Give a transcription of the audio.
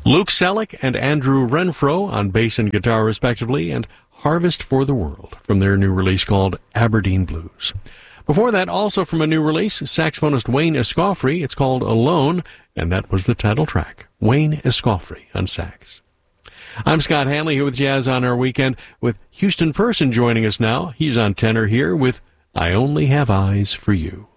Luke Selleck and Andrew Renfro on bass and guitar respectively, and Harvest for the World from their new release called Aberdeen Blues. Before that, also from a new release, saxophonist Wayne Escoffery. It's called Alone, and that was the title track. Wayne Escoffery on sax. I'm Scott Hanley here with Jazz on Our Weekend, with Houston Person joining us now. He's on tenor here with I Only Have Eyes for You.